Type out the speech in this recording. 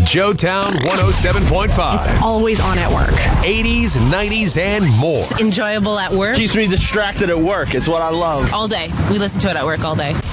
Joetown 107.5. It's always on at work. 80s, 90s, and more. Enjoyable at work. Keeps me distracted at work. It's what I love. All day. We listen to it at work all day.